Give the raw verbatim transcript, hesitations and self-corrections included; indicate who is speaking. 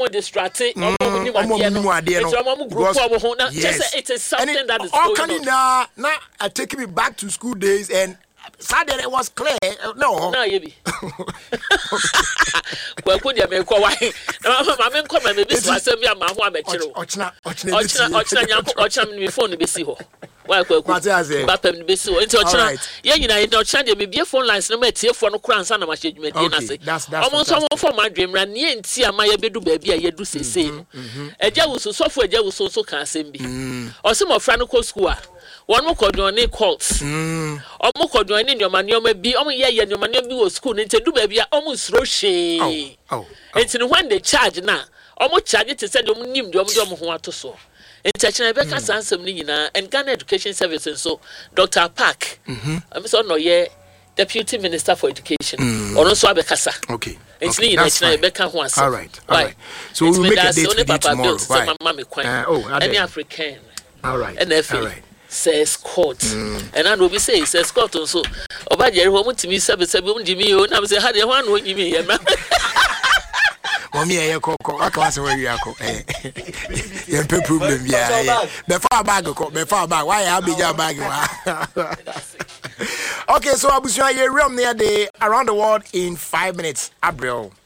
Speaker 1: almost distracting. It's almost group of now. Just it is something that is
Speaker 2: all
Speaker 1: going on.
Speaker 2: Now, now I take me back to school days and. Saturday it was clear. No.
Speaker 1: No, you be. Well, could you make why? I mean, come and maybe so I said, "I'm a woman."
Speaker 2: Ochna, ochna,
Speaker 1: ochna, ochna, ochna, me phone be see ho. Why, well,
Speaker 2: what I say?
Speaker 1: Bapem be so into ochna. Yeah, you know, you know, change me be phone lines. No matter for no crown, son of my shade.
Speaker 2: Okay, that's that's.
Speaker 1: Almost someone for my dream. Ran near and see a my bedu baby. I do say same. A jaw so software jaw so so can same be. Or some of Franco school. One more called your name calls. Almost called your name, your man, you may be only yeah, your man, you be school into do baby almost roche. Oh, it's in when they charge now. Almost charge it to send your name, your mum who want to so. In touching a Becca Sansom Lina and Ghana Education Service and so Doctor Park. I'm so no, yeah, Deputy Minister for Education. Or also Abekasa.
Speaker 2: Okay.
Speaker 1: It's Lina, it's not Becca once.
Speaker 2: All right. All right. So we'll make a date for tomorrow.
Speaker 1: Right. Mammy Queen. Oh, any African.
Speaker 2: All right.
Speaker 1: And if all right. Says court, mm. and I will be saying says court also. Oba Jerry won't to me seven seven Jimmy, and I was a had a one when you mean.
Speaker 2: Mommy, I call, I can't say where you are. You have a problem, yeah. Before bag, before bag, why I be your bag? Okay, so I was your room near the around the world in five minutes. Abril.